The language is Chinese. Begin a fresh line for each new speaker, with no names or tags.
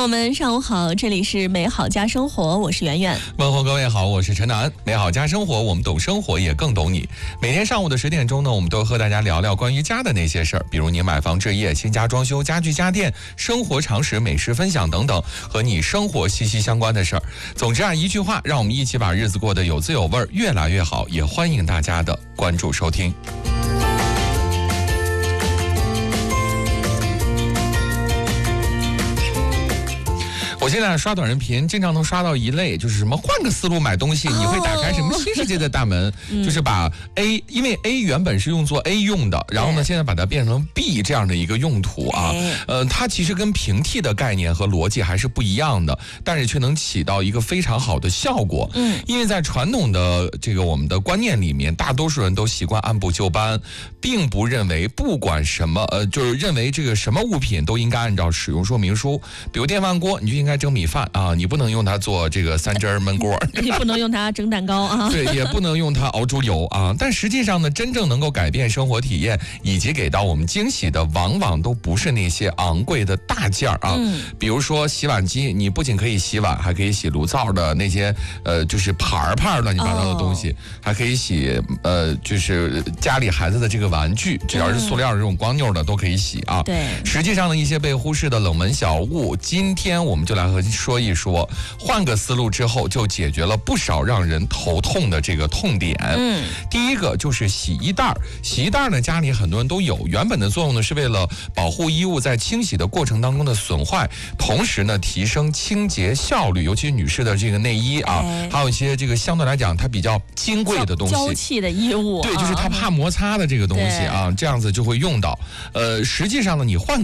友们，上午好，这里是美好家生活，我是圆圆。
问候各位好，我是陈楠。美好家生活，我们懂生活，也更懂你。每天上午的10点钟呢，我们都和大家聊聊关于家的那些事儿，比如你买房置业、新家装修、家具家电、生活常识、美食分享等等，和你生活息息相关的事儿。总之啊，一句话，让我们一起把日子过得有滋有味，越来越好。也欢迎大家的关注收听。我现在刷短视频，经常能刷到一类，就是什么换个思路买东西，你会打开什么新世界的大门，就是把 A， 因为 A 原本是用作 A 用的，然后呢，现在把它变成 B 这样的一个用途啊，它其实跟平替的概念和逻辑还是不一样的，但是却能起到一个非常好的效果。因为在传统的这个我们的观念里面，大多数人都习惯按部就班，并不认为不管什么就是认为这个什么物品都应该按照使用说明书，比如电饭锅，你就应该蒸米饭啊，你不能用它做这个3汁焖锅，
你不能用它蒸蛋糕啊，
对，也不能用它熬猪油啊。但实际上呢，真正能够改变生活体验以及给到我们惊喜的，往往都不是那些昂贵的大件啊。比如说洗碗机，你不仅可以洗碗，还可以洗炉灶的那些就是盘乱七八糟的东西，还可以洗就是家里孩子的这个玩具，只要是塑料这种光溜的都可以洗啊。
对，
实际上呢，一些被忽视的冷门小物，今天我们就来和说一说，换个思路之后就解决了不少让人头痛的这个痛点。第一个就是洗衣袋。洗衣袋呢，家里很多人都有，原本的作用呢是为了保护衣物在清洗的过程当中的损坏，同时呢提升清洁效率，尤其是女士的这个内衣啊，还有一些这个相对来讲它比较金贵的东西，
娇气的衣物，
对，就是它怕摩擦的这个东西啊，这样子就会用到。实际上呢，你换